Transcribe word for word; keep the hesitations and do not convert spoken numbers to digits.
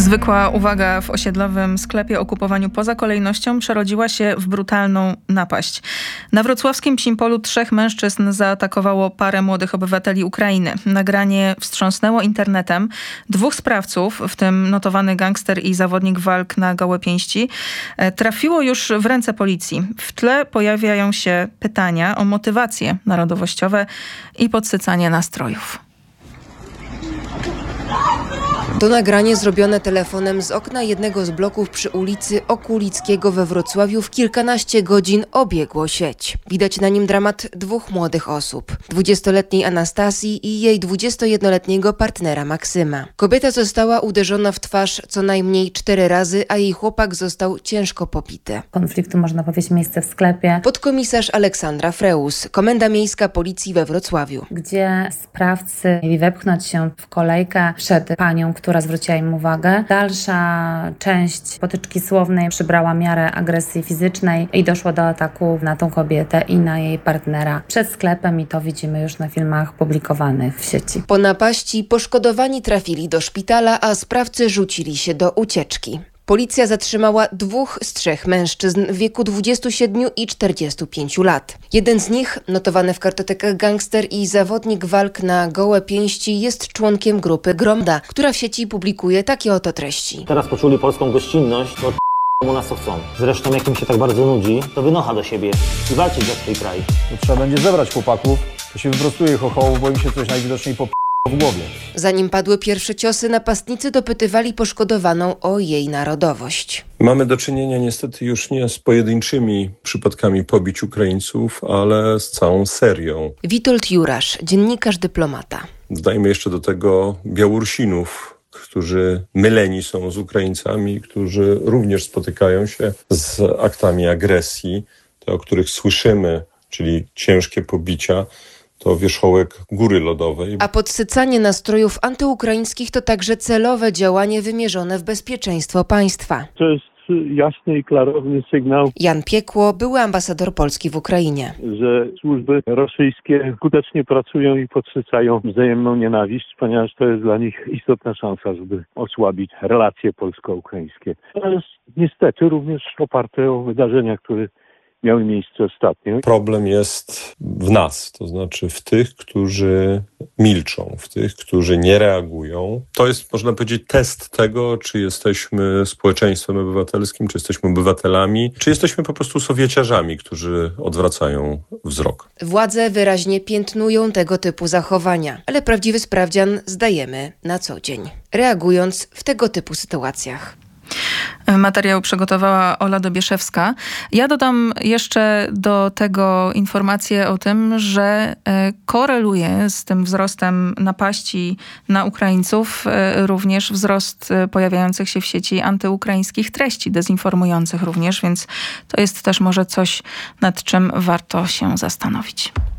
Zwykła uwaga w osiedlowym sklepie o kupowaniu poza kolejnością przerodziła się w brutalną napaść. Na wrocławskim Psim Polu trzech mężczyzn zaatakowało parę młodych obywateli Ukrainy. Nagranie wstrząsnęło internetem. Dwóch sprawców, w tym notowany gangster i zawodnik walk na gołe pięści, trafiło już w ręce policji. W tle pojawiają się pytania o motywacje narodowościowe i podsycanie nastrojów. To nagranie zrobione telefonem z okna jednego z bloków przy ulicy Okulickiego we Wrocławiu w kilkanaście godzin obiegło sieć. Widać na nim dramat dwóch młodych osób. dwudziestoletniej Anastasji i jej dwudziestojednoletniego partnera Maksyma. Kobieta została uderzona w twarz co najmniej cztery razy, a jej chłopak został ciężko pobity. Konfliktu, można powiedzieć, miejsce w sklepie. Podkomisarz Aleksandra Freus, Komenda Miejska Policji we Wrocławiu. Gdzie sprawcy mieli wepchnąć się w kolejkę przed panią, która zwróciła im uwagę. Dalsza część potyczki słownej przybrała miarę agresji fizycznej i doszło do ataku na tą kobietę i na jej partnera przed sklepem i to widzimy już na filmach publikowanych w sieci. Po napaści poszkodowani trafili do szpitala, a sprawcy rzucili się do ucieczki. Policja zatrzymała dwóch z trzech mężczyzn w wieku dwudziestu siedmiu i czterdziestu pięciu lat. Jeden z nich, notowany w kartotekach gangster i zawodnik walk na gołe pięści, jest członkiem grupy Gromda, która w sieci publikuje takie oto treści. Teraz poczuli polską gościnność, to od u nas co chcą. Zresztą jak im się tak bardzo nudzi, to wynocha do siebie i walczyć za swój kraj. To trzeba będzie zebrać chłopaków, to się wyprostuje chochołów, bo im się coś najwidoczniej po w głowie. Zanim padły pierwsze ciosy, napastnicy dopytywali poszkodowaną o jej narodowość. Mamy do czynienia niestety już nie z pojedynczymi przypadkami pobić Ukraińców, ale z całą serią. Witold Jurasz, dziennikarz, dyplomata. Dodajmy jeszcze do tego Białorusinów, którzy myleni są z Ukraińcami, którzy również spotykają się z aktami agresji, te, o których słyszymy, czyli ciężkie pobicia, to wierzchołek góry lodowej. A podsycanie nastrojów antyukraińskich to także celowe działanie wymierzone w bezpieczeństwo państwa. To jest jasny i klarowny sygnał. Jan Piekło, były ambasador Polski w Ukrainie. Że służby rosyjskie skutecznie pracują i podsycają wzajemną nienawiść, ponieważ to jest dla nich istotna szansa, żeby osłabić relacje polsko-ukraińskie. To jest niestety również oparte o wydarzenia, które miały miejsce ostatnio. Problem jest w nas, to znaczy w tych, którzy milczą, w tych, którzy nie reagują. To jest, można powiedzieć, test tego, czy jesteśmy społeczeństwem obywatelskim, czy jesteśmy obywatelami, czy jesteśmy po prostu sowieciarzami, którzy odwracają wzrok. Władze wyraźnie piętnują tego typu zachowania, ale prawdziwy sprawdzian zdajemy na co dzień, reagując w tego typu sytuacjach. Materiał przygotowała Ola Dobieszewska. Ja dodam jeszcze do tego informację o tym, że koreluje z tym wzrostem napaści na Ukraińców również wzrost pojawiających się w sieci antyukraińskich treści, dezinformujących również, więc to jest też może coś, nad czym warto się zastanowić.